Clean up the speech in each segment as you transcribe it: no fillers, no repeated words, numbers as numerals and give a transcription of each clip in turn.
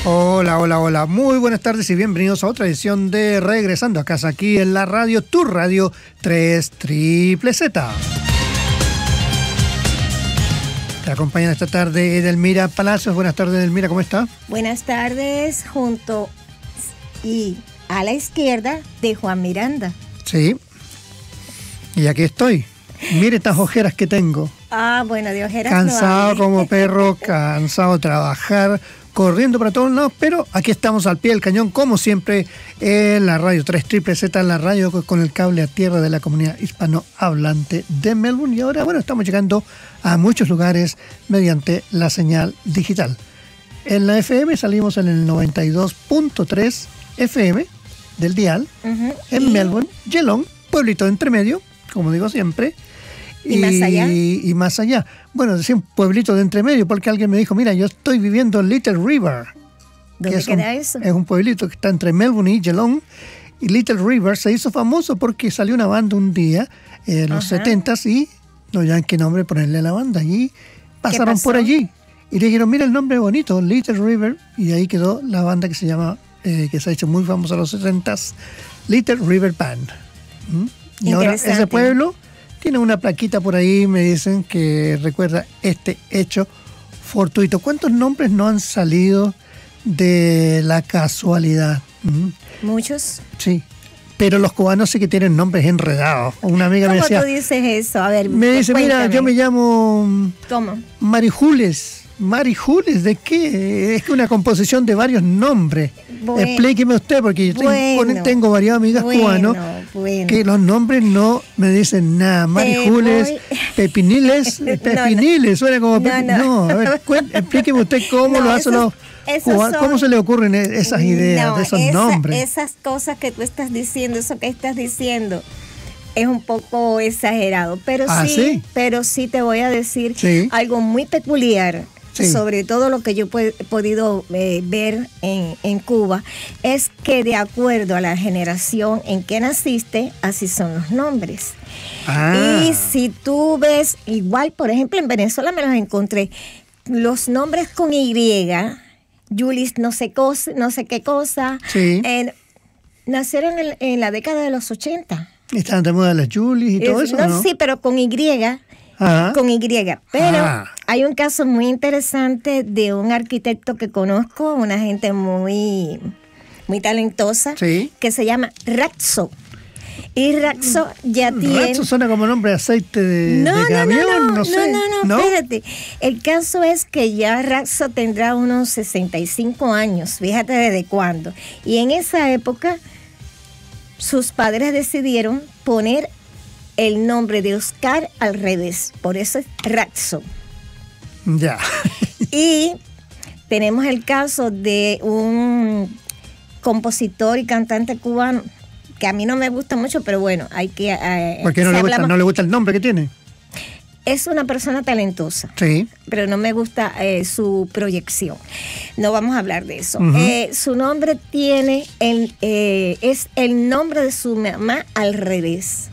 Hola, hola, hola. Muy buenas tardes y bienvenidos a otra edición de Regresando a Casa aquí en la radio, tu radio 3 Triple Z. Te acompañan esta tarde Edelmira Palacios. Buenas tardes, Edelmira, ¿cómo está? Buenas tardes, junto y a la izquierda de Juan Miranda. Sí. Y aquí estoy. Mire estas ojeras que tengo. Ah, bueno, de ojeras cansado no como perro, cansado de trabajar, corriendo para todos lados, pero aquí estamos al pie del cañón, como siempre, en la radio 3 Triple Z, la radio con el cable a tierra de la comunidad hispanohablante de Melbourne. Y ahora, bueno, estamos llegando a muchos lugares mediante la señal digital. En la FM salimos en el 92.3 FM del dial, en Melbourne, Geelong, pueblito de entre medio, como digo siempre. ¿Y más allá? Y más allá. Bueno, decía un pueblito de entre medio, porque alguien me dijo, mira, yo estoy viviendo en Little River. ¿Dónde queda eso? Es un pueblito que está entre Melbourne y Geelong. Y Little River se hizo famoso porque salió una banda un día, en los 70s, y no ya en qué nombre ponerle a la banda. Y pasaron por allí. Y le dijeron, mira el nombre bonito, Little River. Y ahí quedó la banda que se llama, que se ha hecho muy famosa en los 70s, Little River Band. Y ahora ese pueblo tiene una plaquita por ahí, me dicen, que recuerda este hecho fortuito. ¿Cuántos nombres no han salido de la casualidad? Muchos. Sí, pero los cubanos sí que tienen nombres enredados. Una amiga me decía... ¿Cómo tú dices eso? A ver, me dice, cuéntame. mira, yo me llamo... ¿Cómo? Marijules. ¿Marijules de qué? Es que una composición de varios nombres. Bueno, explíqueme usted, porque yo tengo varias amigas cubanos que los nombres no me dicen nada. Marijules, Pepiniles, Pepiniles, suena como... No, a ver, explíqueme usted cómo lo hacen los cubanos, cómo se le ocurren esas ideas de esos nombres. Esas cosas que tú estás diciendo, eso que estás diciendo, es un poco exagerado, pero ¿sí? Pero sí te voy a decir algo muy peculiar. Sí. Sobre todo lo que yo he podido ver en Cuba, es que de acuerdo a la generación en que naciste, así son los nombres. Y si tú ves, igual, por ejemplo, en Venezuela me los encontré, los nombres con Y, Julis no sé qué cosa, nacieron en la década de los 80. Están de moda las Julis y todo eso, ¿no? Sí, pero con Y. Con Y. Pero hay un caso muy interesante de un arquitecto que conozco, una gente muy, muy talentosa, que se llama Ratso. Y Ratso ya tiene... Ratso suena como nombre de aceite de camión, no sé. No, espérate. El caso es que ya Ratso tendrá unos 65 años, fíjate desde cuándo. Y en esa época, sus padres decidieron poner el nombre de Oscar al revés, por eso es Ratso. Ya. Y tenemos el caso de un compositor y cantante cubano que a mí no me gusta mucho, pero bueno, hay que... ¿Por qué no le gusta el nombre que tiene? Es una persona talentosa, pero no me gusta su proyección. No vamos a hablar de eso. Su nombre tiene es el nombre de su mamá al revés.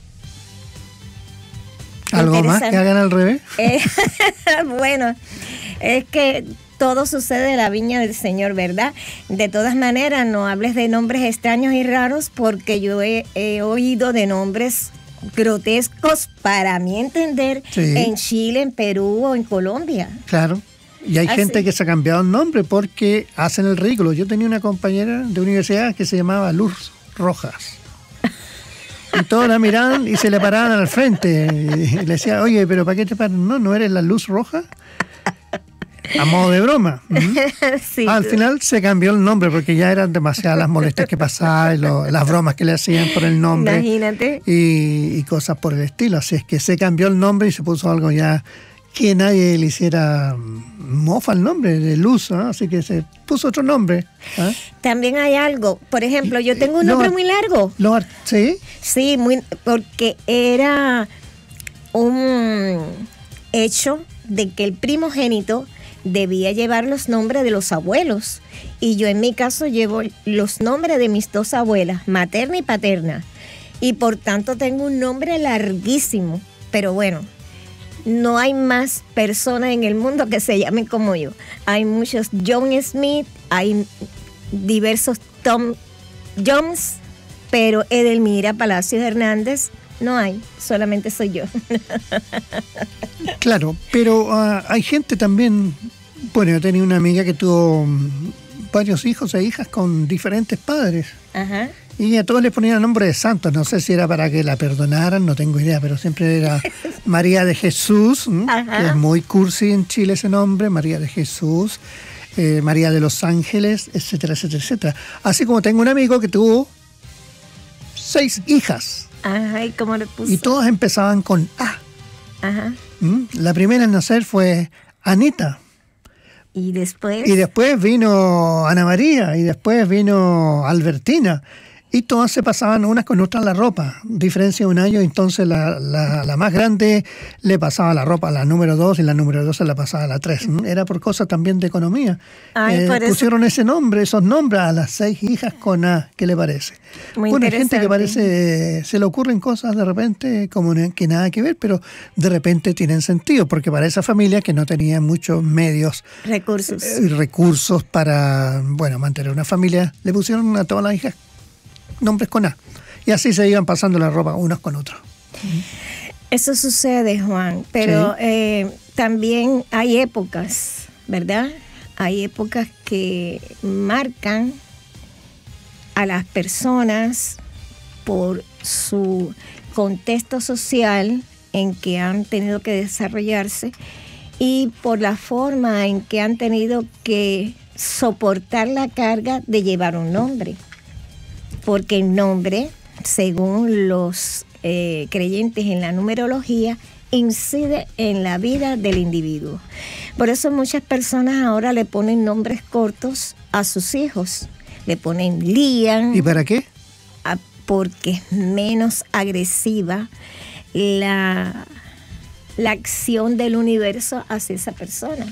¿Algo más que hagan al revés? Bueno, es que todo sucede en la viña del Señor, ¿verdad? De todas maneras, no hables de nombres extraños y raros, porque yo he oído de nombres grotescos, para mi entender, en Chile, en Perú o en Colombia. Claro. Y hay gente que se ha cambiado el nombre porque hacen el ridículo. Yo tenía una compañera de universidad que se llamaba Luz Rojas. Y todos la miraban y se le paraban al frente. Y le decía, oye, ¿pero para qué te paran? No eres la Luz Roja. A modo de broma. Al final se cambió el nombre porque ya eran demasiadas las molestias que pasaban, las bromas que le hacían por el nombre. Imagínate. Y cosas por el estilo. Así es que se cambió el nombre y se puso algo ya que nadie le hiciera mofa al nombre de Luz, ¿no? Así que se puso otro nombre. También hay algo, por ejemplo, yo tengo un nombre muy largo. ¿Sí? Sí, porque era un hecho de que el primogénito debía llevar los nombres de los abuelos. Y yo en mi caso llevo los nombres de mis dos abuelas, materna y paterna. Y por tanto tengo un nombre larguísimo. Pero bueno, no hay más personas en el mundo que se llamen como yo. Hay muchos John Smith, hay diversos Tom Jones, pero Edelmira Palacios Hernández no hay, solamente soy yo. Claro, pero hay gente también. Bueno, yo tenía una amiga que tuvo varios hijos e hijas con diferentes padres. Ajá. Y a todos les ponían el nombre de santos. No sé si era para que la perdonaran, no tengo idea, pero siempre era María de Jesús, que es muy cursi en Chile ese nombre, María de Jesús, María de los Ángeles, etcétera, etcétera, etcétera. Así como tengo un amigo que tuvo 6 hijas. Ajá, ¿y cómo le puso? Y todas empezaban con A. Ajá. La primera en nacer fue Anita. Y después vino Ana María, y después vino Albertina. Y todas se pasaban unas con otras la ropa. Diferencia de un año, entonces la más grande le pasaba la ropa a la número 2 y la número 2 se la pasaba a la 3. Era por cosas también de economía. Pusieron ese nombre, esos nombres a las 6 hijas con A. ¿Qué le parece? Muy bueno, hay interesante. gente que parece, se le ocurren cosas de repente como que nada que ver, pero de repente tienen sentido, porque para esa familia que no tenía muchos medios, recursos para, bueno, mantener una familia, le pusieron a todas las hijas nombres con A. Y así se iban pasando la ropa unos con otros. Eso sucede, Juan, pero sí. También hay épocas, ¿verdad? Hay épocas que marcan a las personas por su contexto social en que han tenido que desarrollarse y por la forma en que han tenido que soportar la carga de llevar un nombre. Porque el nombre, según los creyentes en la numerología, incide en la vida del individuo. Por eso muchas personas ahora le ponen nombres cortos a sus hijos. Le ponen Lian. ¿Y para qué? Porque es menos agresiva la acción del universo hacia esa persona.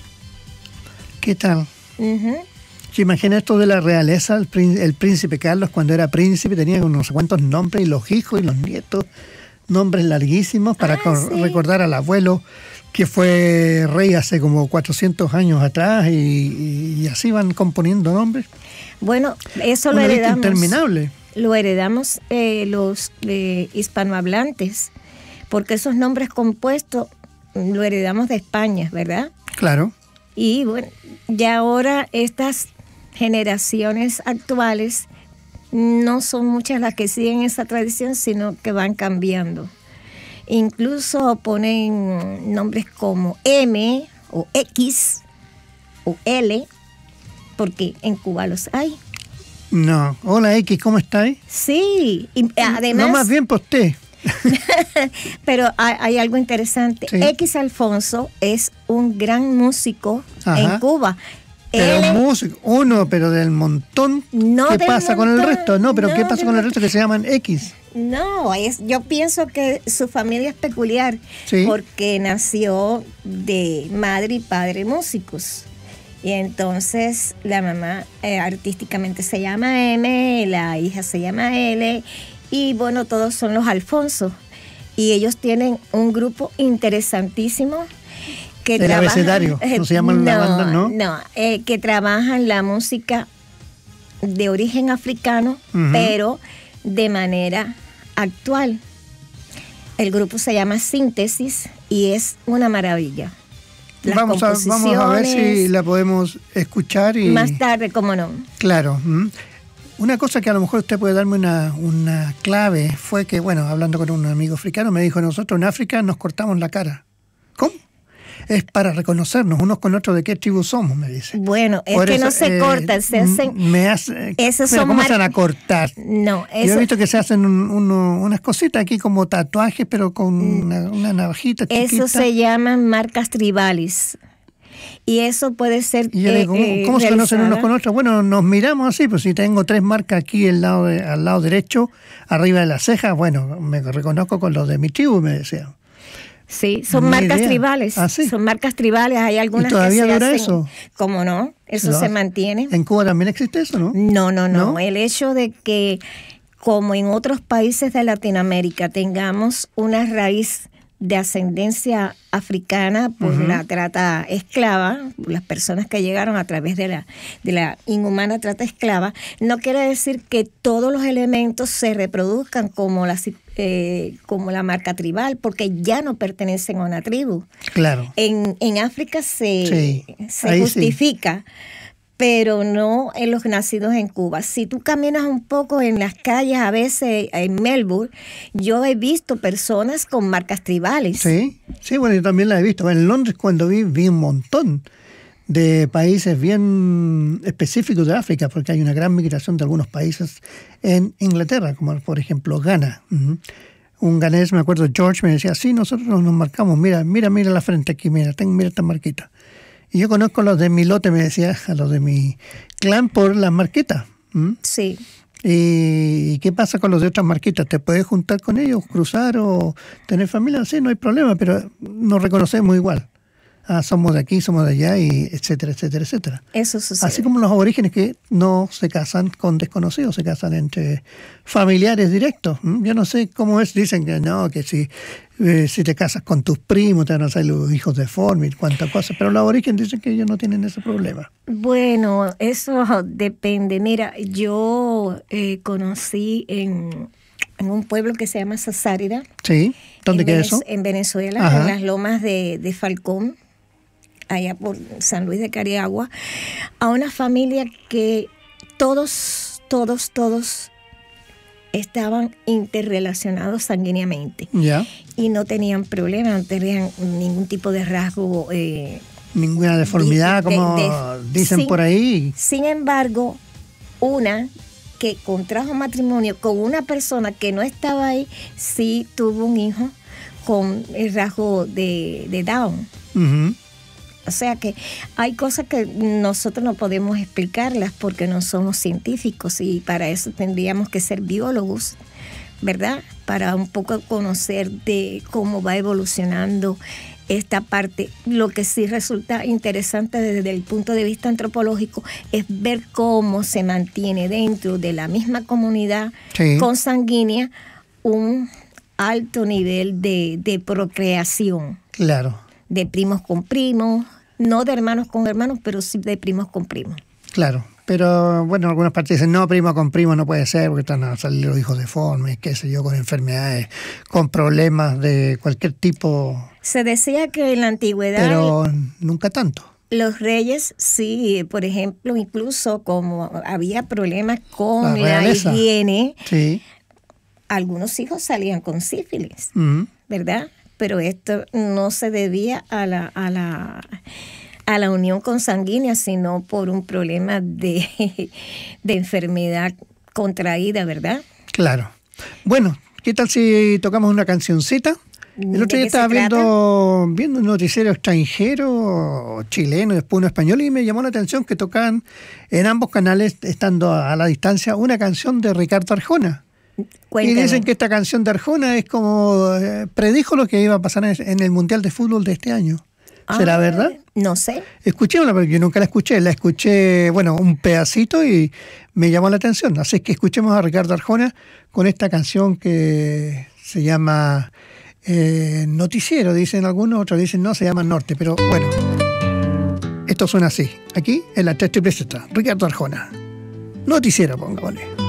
¿Qué tal? Uh-huh. ¿Se imagina esto de la realeza? El príncipe Carlos, cuando era príncipe, tenía no sé cuántos nombres, y los hijos y los nietos, nombres larguísimos para recordar al abuelo que fue rey hace como 400 años atrás, y así van componiendo nombres. Bueno, eso lo heredamos. Interminable. Lo heredamos los hispanohablantes, porque esos nombres compuestos lo heredamos de España, ¿verdad? Claro. Y bueno, ya ahora estas generaciones actuales no son muchas las que siguen esa tradición, sino que van cambiando. Incluso ponen nombres como M o X o L, porque en Cuba los hay. No. Hola X, ¿cómo estáis? Sí, y además... No, más bien por usted. Pero hay algo interesante. Sí. X Alfonso es un gran músico. Ajá. En Cuba. Pero músico, uno, pero del montón. No ¿Qué del pasa montón, con el resto? No, pero ¿qué pasa con el resto que se llaman X? No, yo pienso que su familia es peculiar, sí, porque nació de madre y padre músicos. Y entonces la mamá artísticamente se llama M, la hija se llama L, y bueno, todos son los Alfonso. Y ellos tienen un grupo interesantísimo que el abecedario, ¿no se llama la banda, no? No, que trabajan la música de origen africano, pero de manera actual. El grupo se llama Síntesis y es una maravilla. Vamos a ver si la podemos escuchar. Y más tarde, cómo no. Claro. Una cosa que a lo mejor usted puede darme una clave fue que, bueno, hablando con un amigo africano, me dijo, nosotros en África nos cortamos la cara. ¿Cómo? Es para reconocernos unos con otros de qué tribu somos, me dice. Bueno, es por que eso, no se cortan, se hacen... ¿Cómo se van a cortar? No, eso... Yo he visto que se hacen unas cositas aquí como tatuajes, pero con una navajita chiquita. Eso se llaman marcas tribales. Y eso puede ser... Y yo digo, ¿cómo se conocen unos con otros? Bueno, nos miramos así, pues si tengo 3 marcas aquí al lado derecho, arriba de la ceja, bueno, me reconozco con los de mi tribu, me decía. Sí, son marcas tribales. ¿Ah, sí? Son marcas tribales, hay algunas que se hacen. ¿Y todavía dura eso? ¿Cómo no? Eso se mantiene. ¿En Cuba también existe eso, no? No. El hecho de que, como en otros países de Latinoamérica, tengamos una raíz de ascendencia africana por la trata esclava, las personas que llegaron a través de la inhumana trata esclava, no quiere decir que todos los elementos se reproduzcan como la marca tribal, porque ya no pertenecen a una tribu. Claro. En África se justifica. Sí. Pero no en los nacidos en Cuba. Si tú caminas un poco en las calles, a veces en Melbourne, yo he visto personas con marcas tribales. Sí, bueno, yo también las he visto. En Londres, cuando vi un montón de países bien específicos de África, porque hay una gran migración de algunos países en Inglaterra, como por ejemplo Ghana. Un ganés, me acuerdo, George, me decía, sí, nosotros nos marcamos, mira la frente aquí, mira esta marquita. Y yo conozco a los de mi lote, me decía, a los de mi clan por las marquitas. Sí. ¿Y qué pasa con los de otras marquitas? ¿Te puedes juntar con ellos, cruzar o tener familia? Sí, no hay problema, pero nos reconocemos igual. Somos de aquí, somos de allá, y etcétera, etcétera, etcétera. Eso sucede. Así como los aborígenes que no se casan con desconocidos, se casan entre familiares directos. Yo no sé cómo es, dicen que no, que si te casas con tus primos te van a salir los hijos deformes, cuántas cosas, pero los aborígenes dicen que ellos no tienen ese problema. Bueno, eso depende. Mira, yo conocí en un pueblo que se llama Sasárida. Sí, ¿dónde queda eso? En Venezuela, en las lomas de Falcón, allá por San Luis de Cariagua, a una familia que todos estaban interrelacionados sanguíneamente. Ya. Y no tenían problemas, no tenían ningún tipo de rasgo. Ninguna deformidad, como dicen por ahí. Sin embargo, una que contrajo matrimonio con una persona que no estaba ahí, sí tuvo un hijo con el rasgo de Down. O sea que hay cosas que nosotros no podemos explicarlas porque no somos científicos, y para eso tendríamos que ser biólogos, ¿verdad? Para un poco conocer de cómo va evolucionando esta parte. Lo que sí resulta interesante desde el punto de vista antropológico es ver cómo se mantiene dentro de la misma comunidad consanguínea un alto nivel de procreación. Claro. De primos con primos, no de hermanos con hermanos, pero sí de primos con primos. Claro, pero bueno, algunas partes dicen, no, primo con primo no puede ser, porque están a salir los hijos deformes, qué sé yo, con enfermedades, con problemas de cualquier tipo. Se decía que en la antigüedad... Pero nunca tanto. Los reyes, sí, por ejemplo, incluso como había problemas con la higiene, algunos hijos salían con sífilis, ¿verdad? Pero esto no se debía a la unión consanguínea, sino por un problema de enfermedad contraída, ¿verdad? Claro. Bueno, ¿qué tal si tocamos una cancioncita? El otro día estaba viendo un noticiero extranjero, chileno, después uno español, y me llamó la atención que tocaban en ambos canales, estando a la distancia, una canción de Ricardo Arjona. Cuéntame. Y dicen que esta canción de Arjona es como predijo lo que iba a pasar en el Mundial de Fútbol de este año. ¿Será verdad? No sé. Escuchémosla, porque yo nunca la escuché, bueno, un pedacito y me llamó la atención. Así que escuchemos a Ricardo Arjona con esta canción que se llama Noticiero, dicen algunos, otros dicen no, se llama Norte, pero bueno, esto suena así. Aquí en la 3 Triple Z, Ricardo Arjona. Noticiero, póngale.